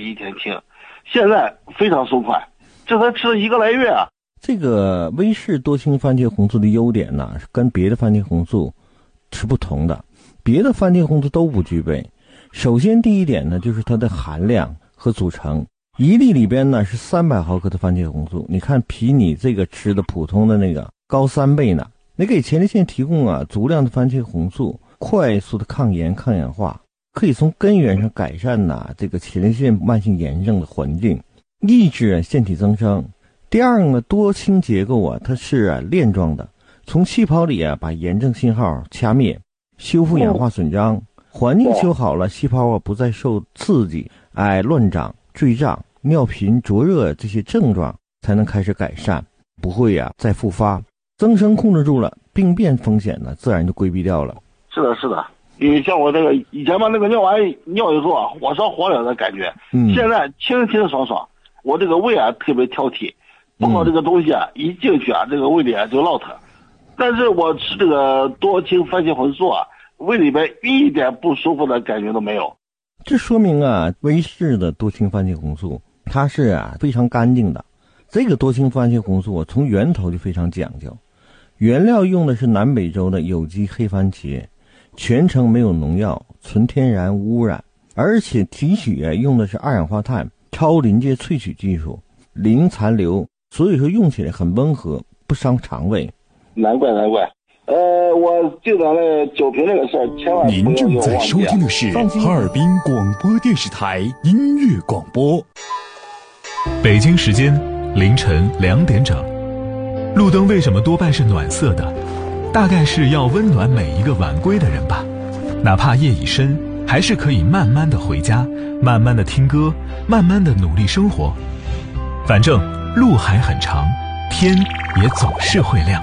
一天清，现在非常松快，这才吃了1个来月啊。 这个威氏多氢番茄红素的优点呢，跟别的番茄红素是不同的，别的番茄红素都不具备。首先第一点呢，就是它的含量和组成。1粒里边呢是300毫克的番茄红素，你看比你这个吃的普通的那个高3倍呢。你给前列腺提供足量的番茄红素，快速的抗炎抗氧化，可以从根源上改善这个前列腺慢性炎症的环境，抑制腺体增生。第二个呢，多氢结构它是链状的，从气泡里把炎症信号掐灭，修复氧化损伤，环境修好了，细胞不再受刺激，乱长、坠胀、尿频、灼热这些症状才能开始改善，不会再复发。增生控制住了，病变风险呢自然就规避掉了。 是的，是的，因为像我这个以前吧，那个尿完尿以后火烧火燎的感觉，现在清清爽爽，我这个胃特别挑剔，不好这个东西一进去这个胃里就落疼。但是我吃这个多氢番茄红素胃里边一点不舒服的感觉都没有。 这说明威氏的多氢番茄红素它是非常干净的。这个多氢番茄红素从源头就非常讲究，原料用的是南美洲的有机黑番茄，全程没有农药，纯天然无污染，而且提取用的是二氧化碳超临界萃取技术，零残留，所以说用起来很温和，不伤肠胃。 难怪。我就咱那酒瓶那个事儿，千万不要您正在收听的是哈尔滨广播电视台音乐广播。 北京时间凌晨2点整，路灯为什么多半是暖色的？大概是要温暖每一个晚归的人吧。哪怕夜已深，还是可以慢慢的回家，慢慢的听歌，慢慢的努力生活。反正路还很长，天也总是会亮。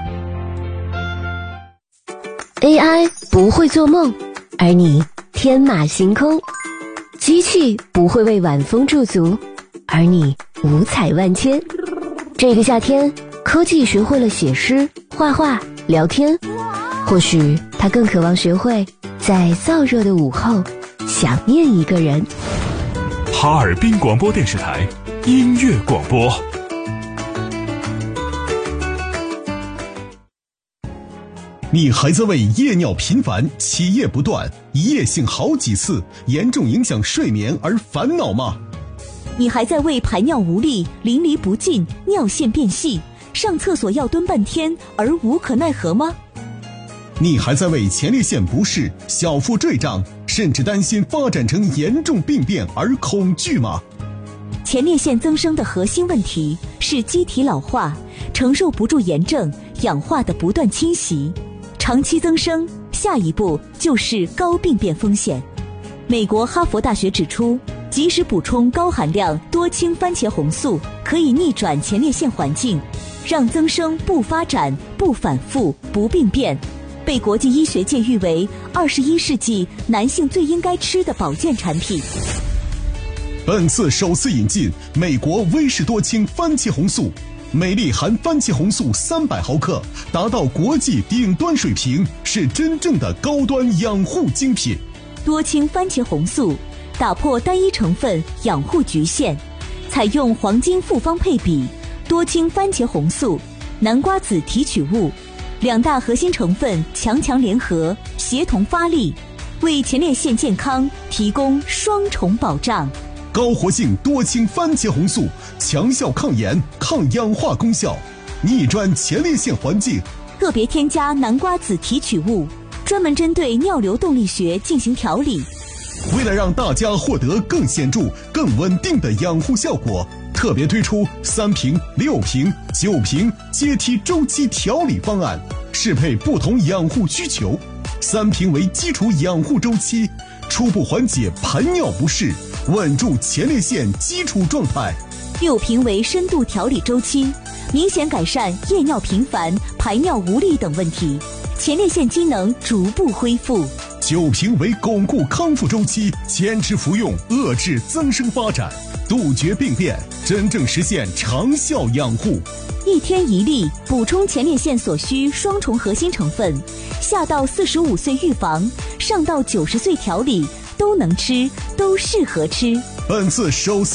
AI 不会做梦，而你天马行空；机器不会为晚风驻足，而你五彩万千。这个夏天，科技学会了写诗、画画、聊天，或许它更渴望学会在燥热的午后想念一个人。 哈尔滨广播电视台音乐广播。 你还在为夜尿频繁、起夜不断、一夜性好几次、严重影响睡眠而烦恼吗？ 你还在为排尿无力、淋漓不尽、尿线变细、上厕所要蹲半天而无可奈何吗？ 你还在为前列腺不适、小腹坠胀，甚至担心发展成严重病变而恐惧吗？ 前列腺增生的核心问题是机体老化，承受不住炎症、氧化的不断侵袭。长期增生，下一步就是高病变风险。美国哈佛大学指出，及时补充高含量多氢番茄红素，可以逆转前列腺环境，让增生不发展、不反复、不病变，被国际医学界誉为21世纪男性最应该吃的保健产品。 本次首次引进美国威氏多氢番茄红素，每粒含番茄红素300毫克，达到国际顶端水平，是真正的高端养护精品。 多氢番茄红素打破单一成分养护局限，采用黄金复方配比，多氢番茄红素、南瓜籽提取物两大核心成分强联合，协同发力，为前列腺健康提供双重保障。 高活性多氢番茄红素，强效抗炎、抗氧化功效，逆转前列腺环境。 特别添加南瓜籽提取物，专门针对尿流动力学进行调理。 为了让大家获得更显著、更稳定的养护效果，特别推出3瓶、6瓶、9瓶阶梯周期调理方案，适配不同养护需求。3瓶为基础养护周期，初步缓解排尿不适，稳住前列腺基础状态。 6瓶为深度调理周期，明显改善夜尿频繁、排尿无力等问题，前列腺机能逐步恢复。 9瓶为巩固康复周期，坚持服用，遏制增生发展，杜绝病变，真正实现长效养护。 1天1粒，补充前列腺所需双重核心成分，下到45岁预防，上到90岁调理，都能吃，都适合吃。 本次首次